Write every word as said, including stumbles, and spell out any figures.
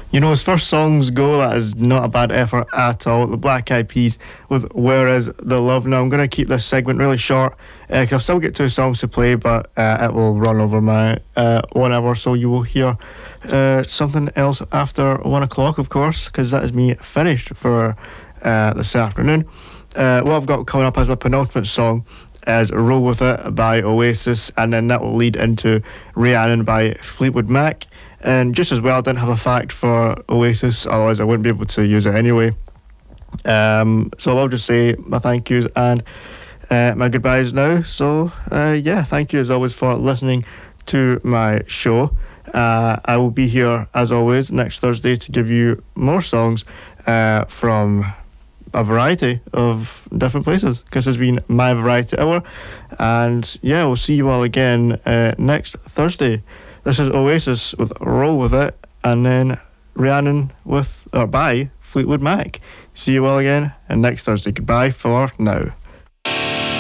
You know, as far as songs go, that is not a bad effort at all. The Black Eyed Peas with Where Is the Love. Now, I'm going to keep this segment really short because uh, I'll still get two songs to play, but uh, it will run over my uh, one hour, so you will hear uh, something else after one o'clock, of course, because that is me finished for uh, this afternoon. Uh, what I've got coming up as my penultimate song is Roll With It by Oasis, and then that will lead into Rhiannon by Fleetwood Mac. And just as well, I didn't have a fact for Oasis, otherwise I wouldn't be able to use it anyway. Um, so I'll just say my thank yous and uh, my goodbyes now. So uh, yeah, thank you as always for listening to my show. Uh, I will be here as always next Thursday to give you more songs uh, from a variety of different places, because it's been my variety hour. And yeah, we'll see you all again uh, next Thursday. This is Oasis with Roll With It, and then Rhiannon with, or by Fleetwood Mac. See you all again and next Thursday. Goodbye for now.